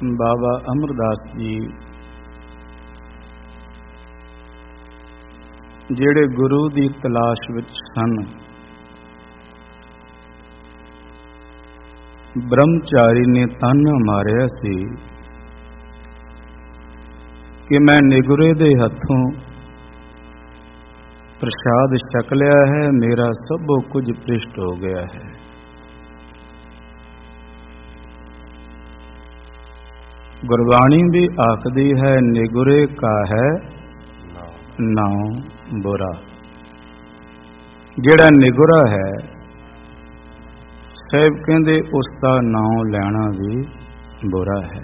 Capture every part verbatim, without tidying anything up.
ਬਾਬਾ ਅਮਰਦਾਸ ਜੀ ਜਿਹੜੇ ਗੁਰੂ ਦੀ ਤਲਾਸ਼ ਵਿੱਚ ਸਨ, ਬ੍ਰਹਮਚਾਰੀ ਨੇ ਤਾਨਾ ਮਾਰਿਆ ਸੀ ਕਿ ਮੈਂ ਨਿਗੁਰੇ ਦੇ ਹੱਥੋਂ ਪ੍ਰਸ਼ਾਦ ਛਕ ਲਿਆ ਹੈ, ਮੇਰਾ ਸਭੋ ਕੁਝ ਭ੍ਰਿਸ਼ਟ ਹੋ ਗਿਆ ਹੈ। ਗੁਰਬਾਣੀ ਵੀ ਆਖਦੀ ਹੈ, ਨਿਗੁਰੇ ਕਾ ਹੈ ਨਾਉ ਬੁਰਾ। ਜਿਹੜਾ ਨਿਗੁਰਾ ਹੈ, ਸਾਹਿਬ ਕਹਿੰਦੇ ਉਸ ਦਾ ਨਾਮ ਲੈਣਾ ਵੀ ਬੁਰਾ ਹੈ।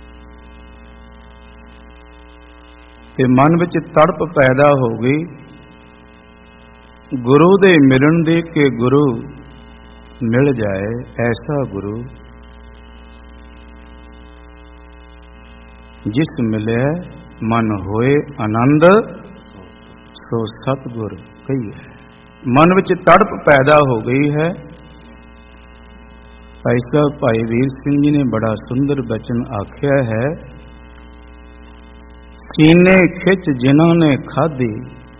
ਤੇ ਮਨ ਵਿੱਚ ਤੜਪ ਪੈਦਾ ਹੋ ਗਈ ਗੁਰੂ ਦੇ ਮਿਲਣ ਦੀ, ਕਿ ਗੁਰੂ ਮਿਲ ਜਾਏ ਐਸਾ ਗੁਰੂ ਜਿਸ ਮਿਲਿਆ ਮਨ ਹੋਏ ਆਨੰਦ, ਸੋ ਸਤਿਗੁਰ ਕਹੀਏ। ਮਨ ਵਿੱਚ ਤੜਪ ਪੈਦਾ ਹੋ ਗਈ ਹੈ। ਭਾਈ ਸਾਹਿਬ ਭਾਈ ਵੀਰ ਸਿੰਘ ਜੀ ਨੇ ਬੜਾ ਸੁੰਦਰ ਬਚਨ ਆਖਿਆ ਹੈ, ਸੀਨੇ ਖਿੱਚ ਜਿਨ੍ਹਾਂ ਨੇ ਖਾਧੀ,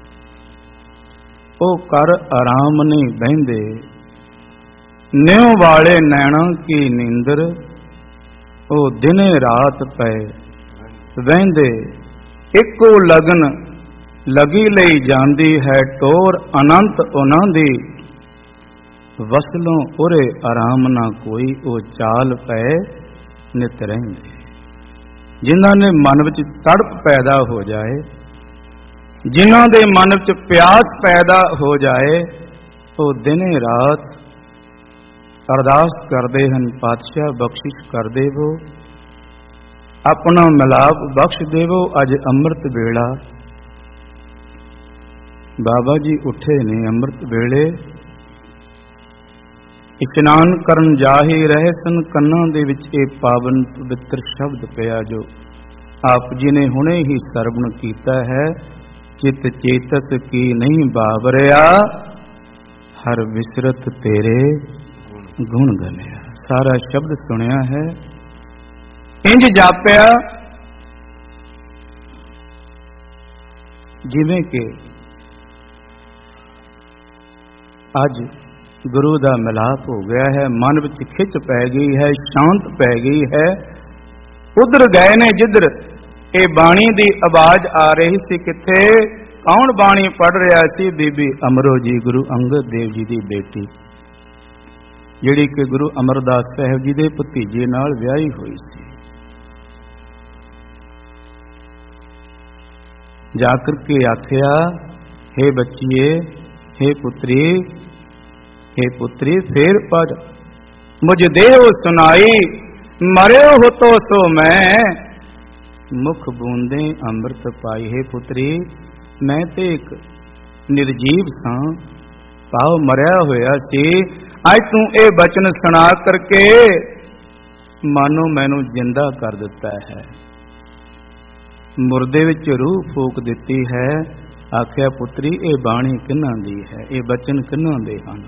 ਉਹ ਕਰ ਆਰਾਮ ਨਹੀਂ ਬਹਿੰਦੇ, ਨਿਉ ਵਾਲੇ ਨੈਣਾ ਕੀ ਨੀਂਦਰ, ਉਹ ਦਿਨੇ ਰਾਤ ਪਏ ਵਹਿੰਦੇ। ਇੱਕੋ ਲਗਨ ਲਗੀ ਲਈ ਜਾਂਦੀ ਹੈ ਟੋਰ, ਅਨੰਤ ਉਹਨਾਂ ਦੀ ਵਸਲੋਂ ਉਰੇ ਆਰਾਮ ਨਾ ਕੋਈ, ਉਹ ਚਾਲ ਪਏ ਨਿਤ ਰਹਿੰਦੇ। ਜਿਨ੍ਹਾਂ ਨੇ ਮਨ ਵਿੱਚ ਤੜਪ ਪੈਦਾ ਹੋ ਜਾਏ, ਜਿਨ੍ਹਾਂ ਦੇ ਮਨ ਵਿੱਚ ਪਿਆਸ ਪੈਦਾ ਹੋ ਜਾਏ, ਉਹ ਦਿਨੇ ਰਾਤ ਅਰਦਾਸ ਕਰਦੇ ਹਨ, ਪਾਤਸ਼ਾਹ ਬਖਸ਼ਿਸ਼ ਕਰ ਦੇਵੋ, ਆਪਣਾ ਮਿਲਾਪ ਬਖਸ਼ ਦੇਵੋ। ਅੱਜ ਅੰਮ੍ਰਿਤ ਵੇਲਾ ਬਾਬਾ ਜੀ ਉੱਠੇ ਨੇ ਅੰਮ੍ਰਿਤ ਵੇਲੇ, ਇਸ਼ਨਾਨ ਕਰਨ ਜਾ ਹੀ ਰਹੇ ਸਨ। ਕੰਨਾਂ ਦੇ ਵਿੱਚ ਇਹ ਪਾਵਨ ਪਵਿੱਤਰ ਸ਼ਬਦ ਪਿਆ ਜੋ ਆਪ ਜੀ ਨੇ ਹੁਣੇ ਹੀ ਸਰਵਣ ਕੀਤਾ ਹੈ, ਚਿਤ ਚੇਤਸ ਕੀ ਨਹੀਂ ਬਾਵਰਿਆ, ਹਰ ਵਿਸਰਤ ਤੇਰੇ ਗੁਣ ਗਲਿਆ। ਸਾਰਾ ਸ਼ਬਦ ਸੁਣਿਆ ਹੈ, ਇੰਜ ਜਾਪਿਆ ਜਿਵੇਂ ਕਿ ਅੱਜ ਗੁਰੂ ਦਾ ਮਿਲਾਪ ਹੋ ਗਿਆ ਹੈ। ਮਨ ਵਿੱਚ ਖਿੱਚ ਪੈ ਗਈ ਹੈ, ਸ਼ਾਂਤ ਪੈ ਗਈ ਹੈ। ਉਧਰ ਗਏ ਨੇ ਜਿੱਧਰ ਇਹ ਬਾਣੀ ਦੀ ਆਵਾਜ਼ ਆ ਰਹੀ ਸੀ। ਕਿੱਥੇ? ਕੌਣ ਬਾਣੀ ਪੜ੍ਹ ਰਿਹਾ ਸੀ? ਬੀਬੀ ਅਮਰੋ ਜੀ, ਗੁਰੂ ਅੰਗਦ ਦੇਵ ਜੀ ਦੀ ਬੇਟੀ, ਜਿਹੜੀ ਕਿ ਗੁਰੂ ਅਮਰਦਾਸ ਸਾਹਿਬ ਜੀ ਦੇ ਭਤੀਜੇ ਨਾਲ ਵਿਆਹੀ ਹੋਈ ਸੀ। ਜਾ ਕਰਕੇ ਆਖਿਆ, हे ਬੱਚੀਏ, हे ਪੁੱਤਰੀ, हे ਪੁੱਤਰੀ, ਫੇਰ ਪੜ, ਮੁਝ ਦੇਹੁ ਸੁਨਾਈ, ਮਰਿਓ ਹੋ ਤੋ ਸੋ ਮੈਂ, ਮੁਖ ਬੂੰਦੇ ਅੰਮ੍ਰਿਤ ਪਾਈ। हे ਪੁੱਤਰੀ, ਮੈਂ ਤੇ ਇੱਕ ਨਿਰਜੀਵ ਸਾਂ, ਭਾਵ ਮਰਿਆ ਹੋਇਆ ਸੀ। ਅੱਜ ਤੂੰ ਇਹ ਬਚਨ ਸੁਣਾ ਕਰਕੇ ਮਾਨੋ ਮੈਨੂੰ ਜਿੰਦਾ ਕਰ ਦਿੱਤਾ ਹੈ, ਮੁਰਦੇ ਵਿੱਚ ਰੂਹ ਫੂਕ ਦਿੱਤੀ ਹੈ। ਆਖਿਆ, ਪੁੱਤਰੀ, ਇਹ ਬਾਣੀ ਕਿਹਨਾਂ ਦੀ ਹੈ? ਇਹ ਬਚਨ ਕਿਹਨਾਂ ਦੇ ਹਨ?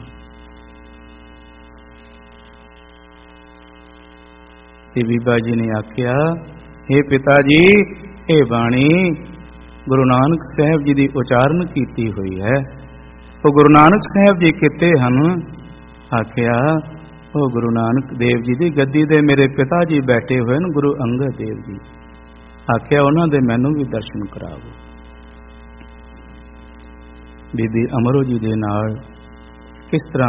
ਤੇ ਬੀਬਾ ਜੀ ਨੇ ਆਖਿਆ, हे ਪਿਤਾ ਜੀ, ਇਹ ਬਾਣੀ ਗੁਰੂ ਨਾਨਕ ਸਾਹਿਬ ਜੀ ਦੀ ਉਚਾਰਨ ਕੀਤੀ ਹੋਈ ਹੈ। ਉਹ ਗੁਰੂ ਨਾਨਕ ਸਾਹਿਬ ਜੀ ਕਿਤੇ ਹਨ? ਆਖਿਆ, ਉਹ ਗੁਰੂ ਨਾਨਕ ਦੇਵ ਜੀ ਦੀ ਗੱਦੀ ਦੇ ਮੇਰੇ ਪਿਤਾ ਜੀ ਬੈਠੇ ਹੋਏ ਨੇ, ਗੁਰੂ ਅੰਗਦ ਦੇਵ ਜੀ। ਆਖਿਆ, ਉਹਨਾਂ ਦੇ ਮੈਨੂੰ ਵੀ ਦਰਸ਼ਨ ਕਰਾਵੋ। ਬੀਬੀ ਅਮਰੋ ਜੀ ਦੇ ਨਾਲ ਕਿਸ ਤਰ੍ਹਾਂ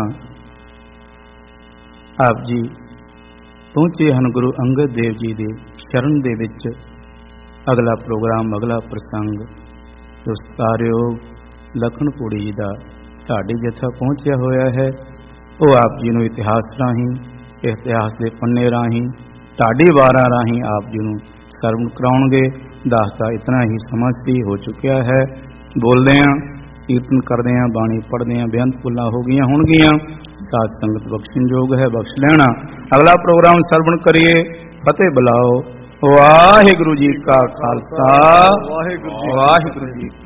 ਆਪ ਜੀ ਪਹੁੰਚੇ ਹਨ ਗੁਰੂ ਅੰਗਦ ਦੇਵ ਜੀ ਦੇ ਸ਼ਰਨ ਦੇ ਵਿੱਚ। ਅਗਲਾ ਪ੍ਰੋਗਰਾਮ, ਅਗਲਾ ਪ੍ਰਸੰਗ ਜੋ ਸਤਿਕਾਰਯੋਗ ਲਖਨਪੁਰੀ ਜੀ ਦਾ ਢਾਡੀ ਜਥਾ ਪਹੁੰਚਿਆ ਹੋਇਆ ਹੈ, ਉਹ ਆਪ ਜੀ ਨੂੰ ਇਤਿਹਾਸ ਰਾਹੀਂ, ਇਤਿਹਾਸ ਦੇ ਪੰਨੇ ਰਾਹੀਂ, ਢਾਡੀ ਵਾਰਾਂ ਰਾਹੀਂ ਆਪ ਜੀ ਨੂੰ ਸਰਵਣ ਕਰਾਉਣਗੇ। ਦੱਸਦਾ ਇਤਨਾ ਹੀ ਸਮਾਂ ਸੀ ਹੋ ਚੁੱਕਿਆ ਹੈ। ਬੋਲਦੇ ਹਾਂ, ਕੀਰਤਨ ਕਰਦੇ ਹਾਂ, ਬਾਣੀ ਪੜ੍ਹਦੇ ਹਾਂ, ਬੇਅੰਤ ਭੁੱਲਾਂ ਹੋ ਗਈਆਂ ਹੋਣਗੀਆਂ। ਸਾਧ ਸੰਗਤ ਬਖਸ਼ਣ ਯੋਗ ਹੈ, ਬਖਸ਼ ਲੈਣਾ। ਅਗਲਾ ਪ੍ਰੋਗਰਾਮ ਸਰਵਣ ਕਰੀਏ। ਫਤਿਹ ਬੁਲਾਓ। ਵਾਹਿਗੁਰੂ ਜੀ ਕਾ ਖਾਲਸਾ, ਵਾਹਿਗੁਰੂ ਜੀ